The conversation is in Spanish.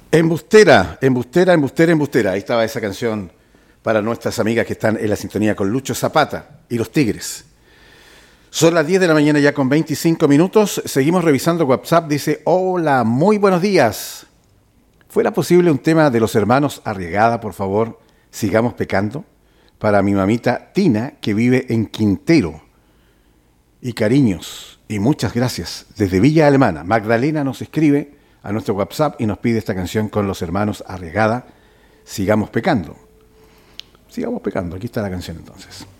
Embustera, embustera, embustera, embustera. Ahí estaba esa canción para nuestras amigas que están en la sintonía con Lucho Zapata y los Tigres. Son las 10 de la mañana ya con 25 minutos. Seguimos revisando WhatsApp. Dice, hola, muy buenos días. ¿Fuera posible un tema de los hermanos Arriagada, por favor? Sigamos pecando. Para mi mamita Tina, que vive en Quintero. Y cariños, y muchas gracias. Desde Villa Alemana, Magdalena nos escribe a nuestro WhatsApp y nos pide esta canción con los hermanos Arriagada. Sigamos pecando. Sigamos pecando. Aquí está la canción entonces.